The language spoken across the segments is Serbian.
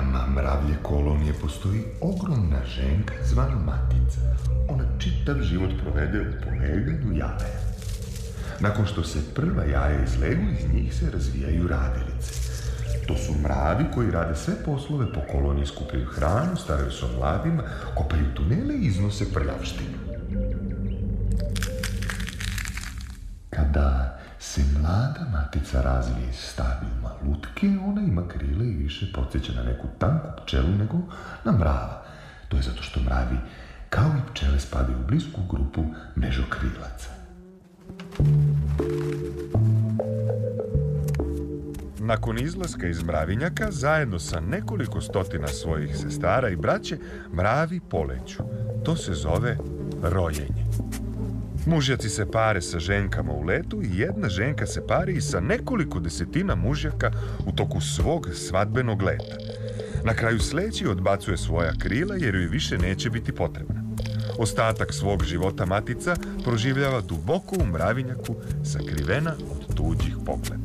vodama mravlje kolonije postoji ogromna ženka zvana Matica. Ona čitav život provede u poleganju jaja. Nakon što se prva jaja izlegu, iz njih se razvijaju radilice. To su mravi koji rade sve poslove po koloniji, skupljaju hranu, staraju se o mladima, kopaju tunele i iznose prljavštinu. Kada se mlada matica razvije iz stadijuma lutke, ona ima krila i više podsjeća na neku tanku pčelu nego na mrava. To je zato što mravi, kao i pčele, spadaju u blisku grupu mežokrilaca. Nakon izlaska iz mravinjaka, zajedno sa nekoliko stotina svojih sestara i braće, mravi poleću. To se zove rojenje. Mužjaci se pare sa ženkama u letu i jedna ženka se pari i sa nekoliko desetina mužjaka u toku svog svadbenog leta. Na kraju sleći odbacuje svoja krila jer joj više neće biti potrebna. Ostatak svog života matica proživljava duboko u mravinjaku, sakrivena od tuđih pogleda.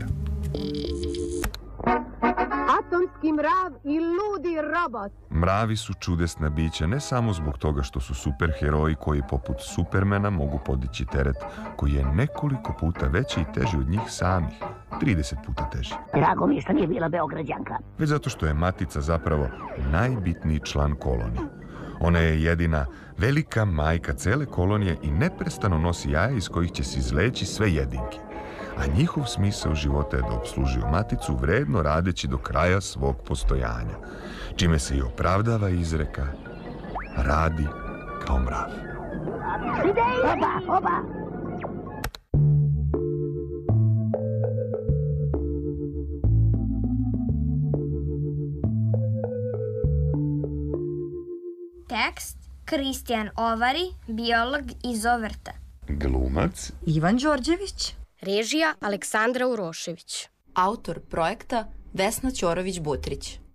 Atomski mrav i ludi robot. Mravi su čudesna bića ne samo zbog toga što su superheroji koji poput Supermana mogu podići teret koji je nekoliko puta veći i teži od njih samih, 30 puta teži. Drago mi je što nije bila Beograđanka. Već zato što je matica zapravo najbitniji član kolonije. Ona je jedina velika majka cele kolonije i neprestano nosi jaja iz kojih će se izleći sve jedinke. A njihov smisao života je da opslužuju maticu vredno radeći do kraja svog postojanja, čime se i opravdava izreka radi kao mrav. Oba! Tekst Kristijan Ovari, biolog iz Ovrta. Glumac Ivan Đorđević. Režija Aleksandra Urošević. Autor projekta Vesna Ćorović-Butrić.